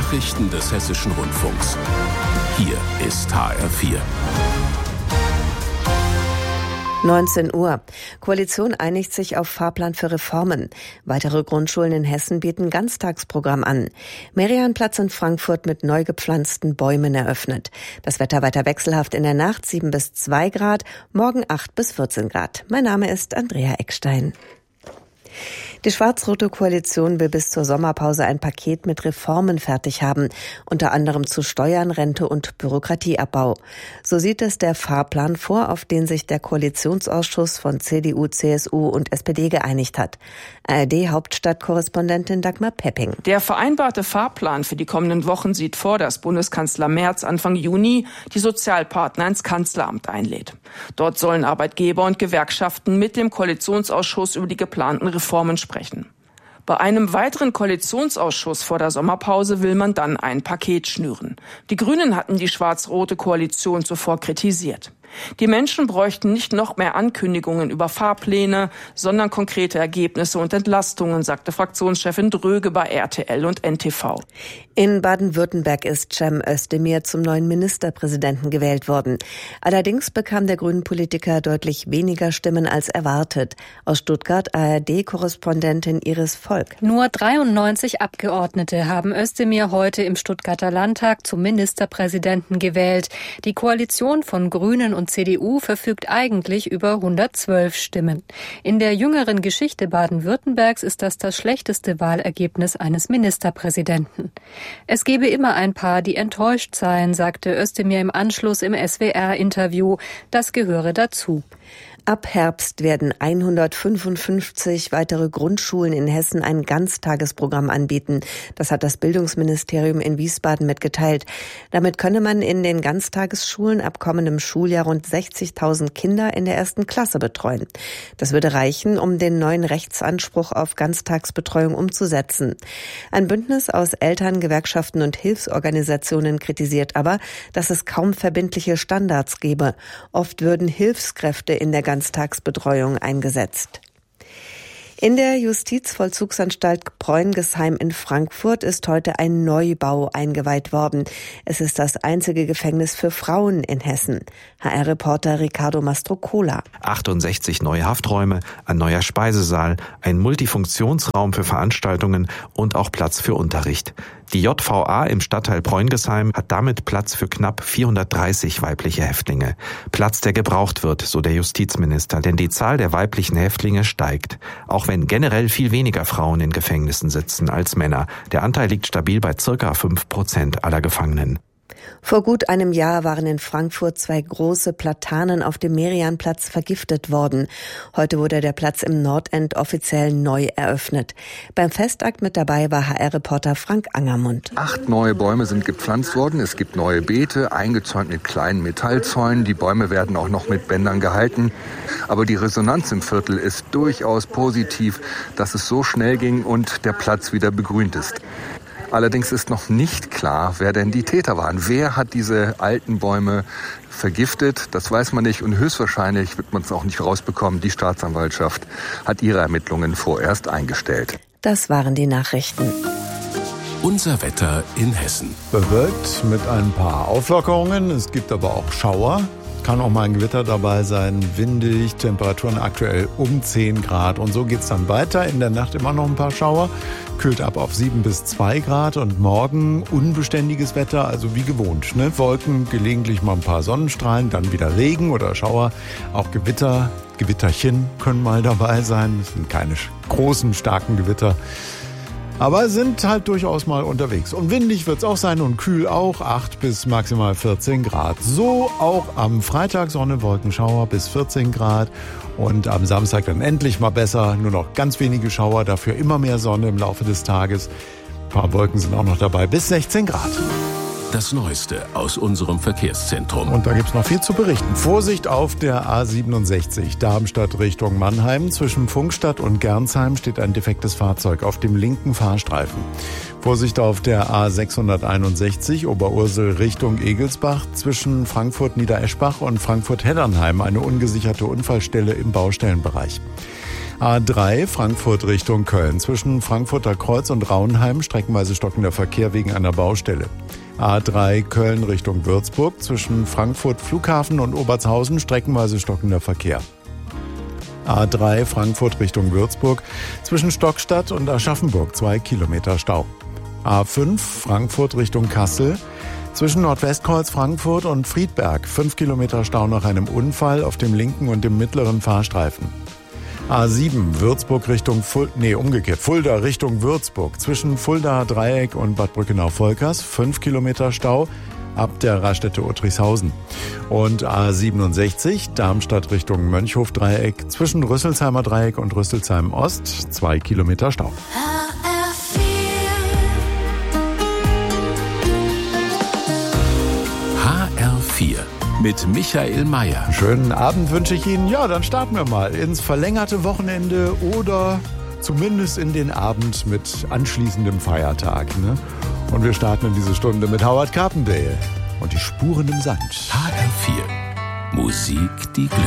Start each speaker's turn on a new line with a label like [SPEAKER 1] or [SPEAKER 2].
[SPEAKER 1] Nachrichten des Hessischen Rundfunks. Hier ist HR4.
[SPEAKER 2] 19 Uhr. Koalition einigt sich auf Fahrplan für Reformen. Weitere Grundschulen in Hessen bieten Ganztagsprogramm an. Merianplatz in Frankfurt mit neu gepflanzten Bäumen eröffnet. Das Wetter weiter wechselhaft in der Nacht 7 bis 2 Grad, morgen 8 bis 14 Grad. Mein Name ist Andrea Eckstein. Die schwarz-rote Koalition will bis zur Sommerpause ein Paket mit Reformen fertig haben, unter anderem zu Steuern, Rente und Bürokratieabbau. So sieht es der Fahrplan vor, auf den sich der Koalitionsausschuss von CDU, CSU und SPD geeinigt hat. ARD-Hauptstadtkorrespondentin Dagmar Pepping.
[SPEAKER 3] Der vereinbarte Fahrplan für die kommenden Wochen sieht vor, dass Bundeskanzler Merz Anfang Juni die Sozialpartner ins Kanzleramt einlädt. Dort sollen Arbeitgeber und Gewerkschaften mit dem Koalitionsausschuss über die geplanten Reformen sprechen. Bei einem weiteren Koalitionsausschuss vor der Sommerpause will man dann ein Paket schnüren. Die Grünen hatten die schwarz-rote Koalition zuvor kritisiert. Die Menschen bräuchten nicht noch mehr Ankündigungen über Fahrpläne, sondern konkrete Ergebnisse und Entlastungen, sagte Fraktionschefin Dröge bei RTL und NTV.
[SPEAKER 2] In Baden-Württemberg ist Cem Özdemir zum neuen Ministerpräsidenten gewählt worden. Allerdings bekam der Grünen-Politiker deutlich weniger Stimmen als erwartet. Aus Stuttgart ARD-Korrespondentin Iris Volk.
[SPEAKER 4] Nur 93 Abgeordnete haben Özdemir heute im Stuttgarter Landtag zum Ministerpräsidenten gewählt. Die Koalition von Grünen und CDU verfügt eigentlich über 112 Stimmen. In der jüngeren Geschichte Baden-Württembergs ist das schlechteste Wahlergebnis eines Ministerpräsidenten. Es gebe immer ein paar, die enttäuscht seien, sagte Özdemir im Anschluss im SWR-Interview. Das gehöre dazu.
[SPEAKER 2] Ab Herbst werden 155 weitere Grundschulen in Hessen ein Ganztagesprogramm anbieten. Das hat das Bildungsministerium in Wiesbaden mitgeteilt. Damit könne man in den Ganztagesschulen ab kommendem Schuljahr rund 60.000 Kinder in der 1. Klasse betreuen. Das würde reichen, um den neuen Rechtsanspruch auf Ganztagsbetreuung umzusetzen. Ein Bündnis aus Eltern, Gewerkschaften und Hilfsorganisationen kritisiert aber, dass es kaum verbindliche Standards gebe. Oft würden Hilfskräfte in der Ganztagsbetreuung eingesetzt. In der Justizvollzugsanstalt Preungesheim in Frankfurt ist heute ein Neubau eingeweiht worden. Es ist das einzige Gefängnis für Frauen in Hessen. HR-Reporter Ricardo Mastrocola.
[SPEAKER 5] 68 neue Hafträume, ein neuer Speisesaal, ein Multifunktionsraum für Veranstaltungen und auch Platz für Unterricht. Die JVA im Stadtteil Preungesheim hat damit Platz für knapp 430 weibliche Häftlinge. Platz, der gebraucht wird, so der Justizminister, denn die Zahl der weiblichen Häftlinge steigt. Auch wenn generell viel weniger Frauen in Gefängnissen sitzen als Männer. Der Anteil liegt stabil bei ca. 5% aller Gefangenen.
[SPEAKER 2] Vor gut einem Jahr waren in Frankfurt 2 große Platanen auf dem Merianplatz vergiftet worden. Heute wurde der Platz im Nordend offiziell neu eröffnet. Beim Festakt mit dabei war HR-Reporter Frank Angermund.
[SPEAKER 6] 8 neue Bäume sind gepflanzt worden. Es gibt neue Beete, eingezäunt mit kleinen Metallzäunen. Die Bäume werden auch noch mit Bändern gehalten. Aber die Resonanz im Viertel ist durchaus positiv, dass es so schnell ging und der Platz wieder begrünt ist. Allerdings ist noch nicht klar, wer denn die Täter waren. Wer hat diese alten Bäume vergiftet? Das weiß man nicht und höchstwahrscheinlich wird man es auch nicht rausbekommen. Die Staatsanwaltschaft hat ihre Ermittlungen vorerst eingestellt.
[SPEAKER 2] Das waren die Nachrichten.
[SPEAKER 1] Unser Wetter in Hessen.
[SPEAKER 7] Bewölkt mit ein paar Auflockerungen. Es gibt aber auch Schauer. Kann auch mal ein Gewitter dabei sein, windig, Temperaturen aktuell um 10 Grad. Und so geht's dann weiter. In der Nacht immer noch ein paar Schauer, kühlt ab auf 7 bis 2 Grad. Und morgen unbeständiges Wetter, also wie gewohnt. Ne? Wolken, gelegentlich mal ein paar Sonnenstrahlen, dann wieder Regen oder Schauer. Auch Gewitterchen können mal dabei sein. Das sind keine großen, starken Gewitter. Aber sind halt durchaus mal unterwegs. Und windig wird es auch sein und kühl auch, 8 bis maximal 14 Grad. So auch am Freitag Sonne, Wolkenschauer bis 14 Grad. Und am Samstag dann endlich mal besser, nur noch ganz wenige Schauer, dafür immer mehr Sonne im Laufe des Tages. Ein paar Wolken sind auch noch dabei, bis 16 Grad.
[SPEAKER 1] Das Neueste aus unserem Verkehrszentrum.
[SPEAKER 7] Und da gibt's noch viel zu berichten. Vorsicht auf der A67, Darmstadt Richtung Mannheim. Zwischen Pfungstadt und Gernsheim steht ein defektes Fahrzeug auf dem linken Fahrstreifen. Vorsicht auf der A661, Oberursel Richtung Egelsbach. Zwischen Frankfurt-Niedereschbach und Frankfurt-Heddernheim eine ungesicherte Unfallstelle im Baustellenbereich. A3 Frankfurt Richtung Köln. Zwischen Frankfurter Kreuz und Raunheim streckenweise stockender Verkehr wegen einer Baustelle. A3 Köln Richtung Würzburg. Zwischen Frankfurt Flughafen und Obertshausen streckenweise stockender Verkehr. A3 Frankfurt Richtung Würzburg. Zwischen Stockstadt und Aschaffenburg 2 Kilometer Stau. A5 Frankfurt Richtung Kassel. Zwischen Nordwestkreuz Frankfurt und Friedberg 5 Kilometer Stau nach einem Unfall auf dem linken und dem mittleren Fahrstreifen. A7 Würzburg Richtung Fulda Richtung Würzburg. Zwischen Fuldaer Dreieck und Bad Brückenau-Volkers 5 Kilometer Stau ab der Raststätte Uttrichshausen. Und A67 Darmstadt Richtung Mönchhof-Dreieck. Zwischen Rüsselsheimer Dreieck und Rüsselsheim Ost 2 Kilometer Stau.
[SPEAKER 1] HR4 mit Michael Mayer.
[SPEAKER 7] Schönen Abend wünsche ich Ihnen. Ja, dann starten wir mal ins verlängerte Wochenende oder zumindest in den Abend mit anschließendem Feiertag. Ne? Und wir starten in diese Stunde mit Howard Carpendale und die Spuren im Sand.
[SPEAKER 1] HR4 Musik, die glückt.